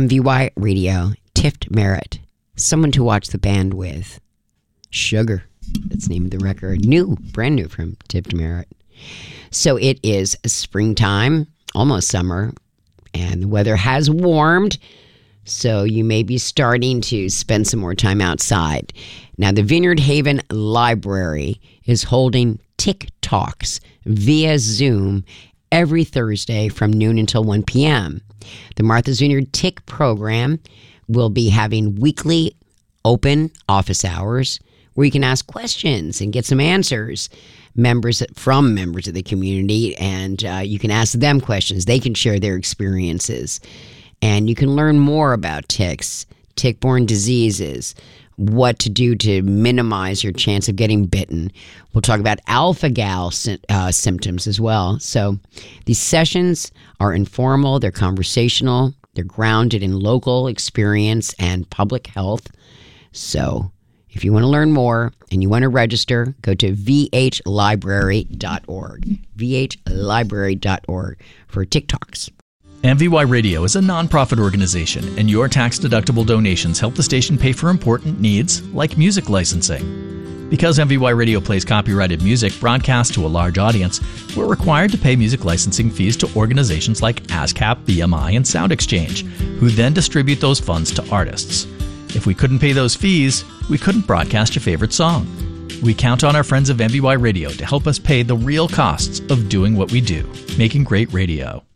MVY Radio, Tift Merritt, someone to watch the band with. Sugar, that's the name of the record. Brand new from Tift Merritt. So it is springtime, almost summer, and the weather has warmed, so you may be starting to spend some more time outside. Now, the Vineyard Haven Library is holding Tick Talks via Zoom every Thursday from noon until 1 p.m. The Martha's Vineyard Tick program will be having weekly open office hours where you can ask questions and get some answers from members of the community, and you can ask them questions. They can share their experiences, and you can learn more about ticks, tick-borne diseases, what to do to minimize your chance of getting bitten. We'll talk about alpha-gal symptoms as well. So these sessions are informal, they're conversational, they're grounded in local experience and public health. So if you want to learn more and you want to register, go to vhlibrary.org, vhlibrary.org for TikToks. MVY Radio is a nonprofit organization, and your tax-deductible donations help the station pay for important needs like music licensing. Because MVY Radio plays copyrighted music broadcast to a large audience, we're required to pay music licensing fees to organizations like ASCAP, BMI, and Sound Exchange, who then distribute those funds to artists. If we couldn't pay those fees, we couldn't broadcast your favorite song. We count on our friends of MVY Radio to help us pay the real costs of doing what we do, making great radio.